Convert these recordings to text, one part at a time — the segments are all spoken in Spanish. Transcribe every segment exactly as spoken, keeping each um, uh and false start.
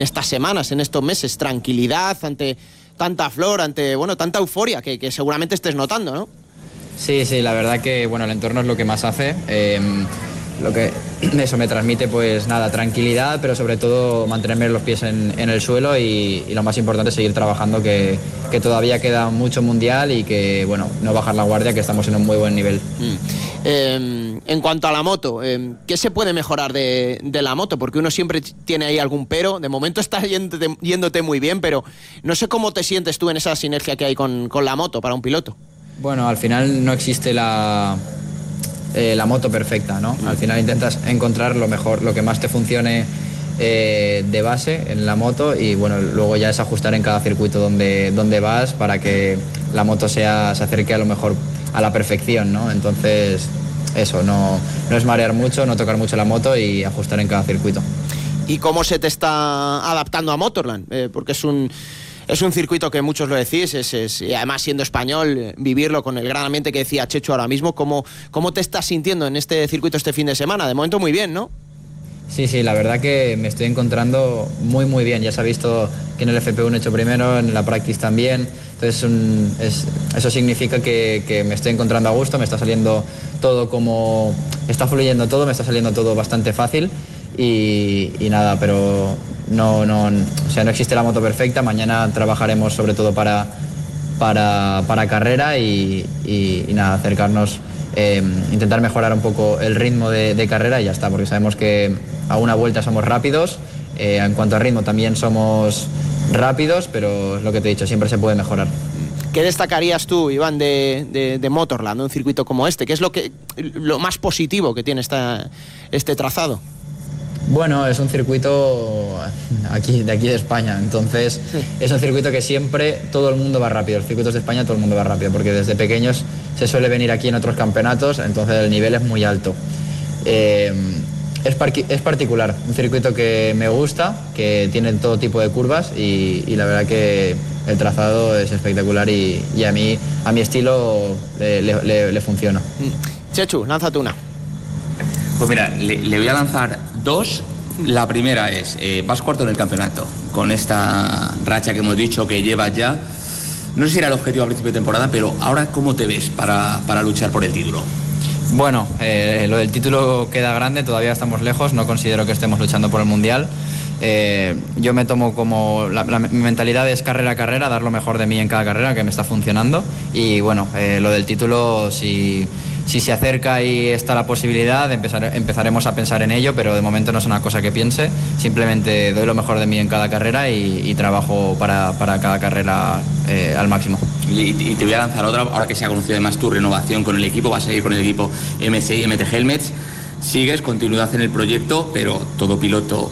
estas semanas, en estos meses, tranquilidad ante tanta flor, ante bueno, tanta euforia que, que seguramente estés notando, ¿no? Sí, sí, la verdad que bueno, el entorno es lo que más hace. Eh, lo que eso me transmite, pues nada, tranquilidad, pero sobre todo mantenerme los pies en, en el suelo y, y lo más importante es seguir trabajando, que, que todavía queda mucho mundial y que bueno, no bajar la guardia, que estamos en un muy buen nivel. Mm. Eh, en cuanto a la moto, eh, ¿qué se puede mejorar de, de la moto? Porque uno siempre tiene ahí algún pero. De momento está yéndote, yéndote muy bien, pero no sé cómo te sientes tú en esa sinergia que hay con, con la moto para un piloto. Bueno, al final no existe la, eh, la moto perfecta, ¿no? Al final intentas encontrar lo mejor, lo que más te funcione eh, de base en la moto, y bueno, luego ya es ajustar en cada circuito donde, donde vas para que la moto sea, se acerque a lo mejor a la perfección, ¿no? Entonces, eso, no, no es marear mucho, no tocar mucho la moto y ajustar en cada circuito. ¿Y cómo se te está adaptando a Motorland? Eh, porque es un... Es un circuito que muchos lo decís, es, es, y además siendo español, vivirlo con el gran ambiente que decía Chechu ahora mismo. ¿Cómo, ¿Cómo te estás sintiendo en este circuito este fin de semana? De momento muy bien, ¿no? Sí, sí, la verdad que me estoy encontrando muy, muy bien. Ya se ha visto que en el F P uno he hecho primero, en la Practice también. Entonces un, es, eso significa que, que me estoy encontrando a gusto, me está saliendo todo como... Está fluyendo todo, me está saliendo todo bastante fácil. Y, y nada, pero no, no, o sea, no existe la moto perfecta. Mañana trabajaremos sobre todo para, para, para carrera y, y, y nada, acercarnos, eh, intentar mejorar un poco el ritmo de, de carrera y ya está, porque sabemos que a una vuelta somos rápidos, eh, en cuanto a ritmo también somos rápidos, pero es lo que te he dicho, siempre se puede mejorar. ¿Qué destacarías tú, Iván, de, de, de Motorland, un circuito como este? ¿Qué es lo, que, lo más positivo que tiene esta, este trazado? Bueno, es un circuito aquí, de aquí de España, entonces sí. Es un circuito que siempre todo el mundo va rápido, los circuitos de España todo el mundo va rápido, porque desde pequeños se suele venir aquí en otros campeonatos, entonces el nivel es muy alto. Eh, es, es particular, un circuito que me gusta, que tiene todo tipo de curvas y, y la verdad que el trazado es espectacular y, y a mí, a mi estilo le, le, le funciona. Chechu, lánzate una. Pues mira, le, le voy a lanzar dos. La primera es, eh, vas cuarto en el campeonato, con esta racha que hemos dicho que llevas ya. No sé si era el objetivo a principio de temporada, pero ahora, ¿cómo te ves para, para luchar por el título? Bueno, eh, lo del título queda grande, todavía estamos lejos, no considero que estemos luchando por el Mundial. Eh, yo me tomo como, la, la, mi mentalidad es carrera a carrera, dar lo mejor de mí en cada carrera, que me está funcionando. Y bueno, eh, lo del título, si... Si se acerca y está la posibilidad, empezar, empezaremos a pensar en ello, pero de momento no es una cosa que piense, simplemente doy lo mejor de mí en cada carrera y, y trabajo para, para cada carrera eh, al máximo. Y, y te voy a lanzar otra, ahora que se ha conocido además tu renovación con el equipo, vas a seguir con el equipo M C I M T Helmets, sigues, continuidad en el proyecto, pero todo piloto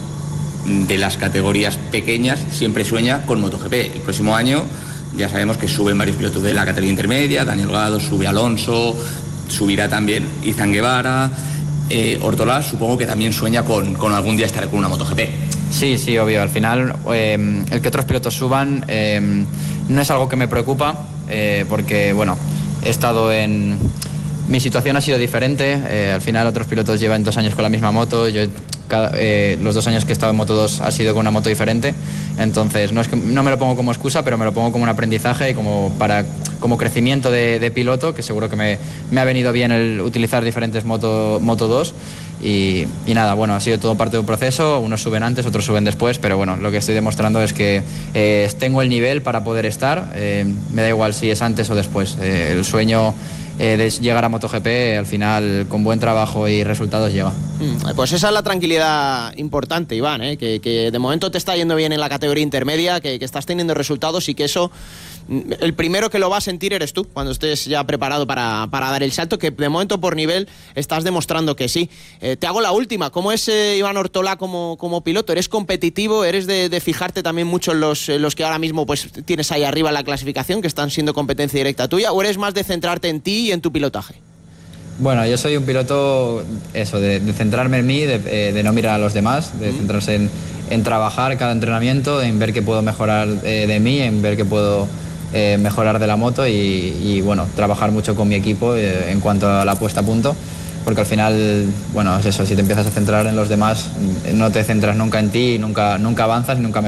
de las categorías pequeñas siempre sueña con MotoGP. El próximo año ya sabemos que suben varios pilotos de la categoría intermedia, Daniel Gado, sube Alonso, subirá también Izan Guevara, eh, Ortolá, supongo que también sueña con, con algún día estar con una MotoGP. Sí, sí, obvio, al final eh, el que otros pilotos suban eh, no es algo que me preocupa, eh, porque bueno, he estado en... Mi situación ha sido diferente, eh, al final otros pilotos llevan dos años con la misma moto, yo cada, eh, los dos años que he estado en Moto dos ha sido con una moto diferente, entonces no, es que, no me lo pongo como excusa, pero me lo pongo como un aprendizaje y como, para, como crecimiento de, de piloto, que seguro que me, me ha venido bien el utilizar diferentes Moto, Moto dos y, y nada, bueno, ha sido todo parte de un proceso, unos suben antes, otros suben después, pero bueno, lo que estoy demostrando es que eh, tengo el nivel para poder estar, eh, me da igual si es antes o después, eh, el sueño... Eh, de llegar a MotoGP, al final con buen trabajo y resultados llega. Pues esa es la tranquilidad importante, Iván, ¿eh? que, que de momento te está yendo bien en la categoría intermedia, que, que estás teniendo resultados y que eso, el primero que lo va a sentir eres tú, cuando estés ya preparado para, para dar el salto, que de momento por nivel estás demostrando que sí. Eh, te hago la última, ¿cómo es eh, Iván Ortolá como, como piloto? ¿Eres competitivo? ¿Eres de, de fijarte también mucho en los, en los que ahora mismo pues tienes ahí arriba en la clasificación, que están siendo competencia directa tuya, o eres más de centrarte en ti y en tu pilotaje? Bueno, yo soy un piloto, eso, de, de centrarme en mí, de, de no mirar a los demás, de centrarse en, en trabajar cada entrenamiento, en ver qué puedo mejorar eh, de mí, en ver qué puedo eh, mejorar de la moto y, y, bueno, trabajar mucho con mi equipo eh, en cuanto a la puesta a punto, porque al final, bueno, es eso, si te empiezas a centrar en los demás, no te centras nunca en ti, nunca, nunca avanzas, nunca mejoras.